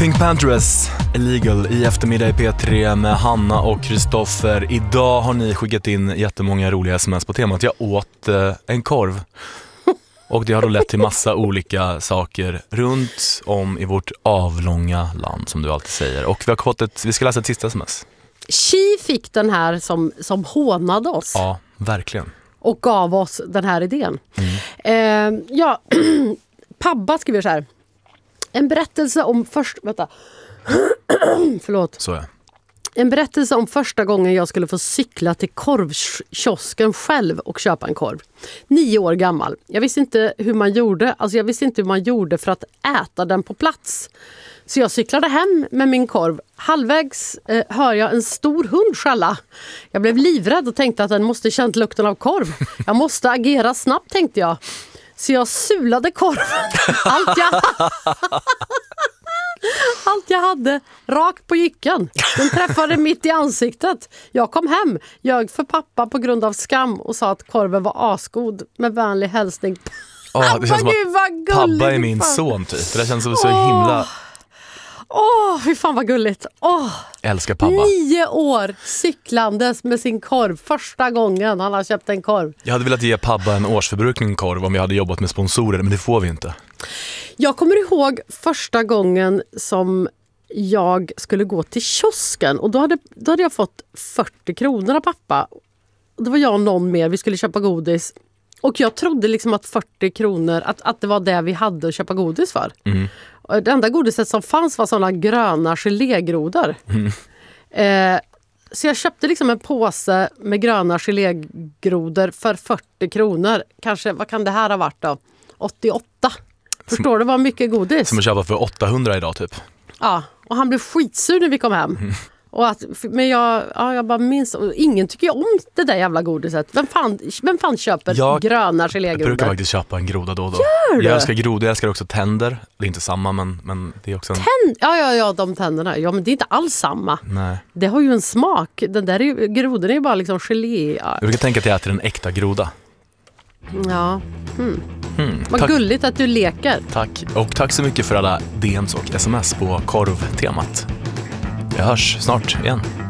Pink Panthers, Illegal i eftermiddag i P3 med Hanna och Kristoffer. Idag har ni skickat in jättemånga roliga sms på temat. Jag åt en korv. Och det har då lett till massa olika saker runt om i vårt avlånga land, som du alltid säger. Och vi ska läsa ett sista sms. Chi fick den här som hånade oss. Ja, verkligen. Och gav oss den här idén. Pabba skriver så här. En berättelse om Förlåt. Så är. En berättelse om första gången jag skulle få cykla till korvkiosken själv och köpa en korv. 9 år gammal. Jag visste inte hur man gjorde för att äta den på plats. Så jag cyklade hem med min korv. Halvvägs hör jag en stor hund skälla. Jag blev livrädd och tänkte att den måste känt lukten av korv. Jag måste agera snabbt, tänkte jag. Så jag sulade korven. Allt jag hade rakt på jycken. Den träffade mitt i ansiktet. Jag kom hem, ljög för pappa på grund av skam och sa att korven var asgod. Med vänlig hälsning. Det känns som att Pabba är min son typ. Det känns som så himla... hur fan vad gulligt. Älskar Pabba. 9 år cyklandes med sin korv. Första gången han har köpt en korv. Jag hade velat ge Pabba en årsförbrukning korv om vi hade jobbat med sponsorer, men det får vi inte. Jag kommer ihåg första gången som jag skulle gå till kiosken. Och då hade jag fått 40 kronor av pappa. Det var jag och någon mer. Vi skulle köpa godis. Och jag trodde liksom att 40 kronor, att det var det vi hade att köpa godis för. Mm. Det enda godiset som fanns var sådana gröna gelégrodor. Så jag köpte liksom en påse med gröna gelégrodor för 40 kronor. Kanske, vad kan det här ha varit då? 88. Förstår du vad mycket godis? Som att köpa för 800 idag typ. Ja, och han blev skitsur när vi kom hem. Men jag bara minns, ingen tycker ju om det där jävla godiset. Vem fan köper gröna gelégrodor? Jag brukar faktiskt köpa en groda då och då. Gör du? Jag älskar grodor, jag älskar också tänder. Det är inte samma, men det är också en... Ja, de tänderna. Ja, men det är inte alls samma. Nej. Det har ju en smak. Den där grodan är ju bara liksom gelé. Jag brukar tänka att jag äter en äkta groda. Ja. Vad gulligt att du leker. Tack. Och tack så mycket för alla DMs och sms på korvtemat. Vi hörs snart igen.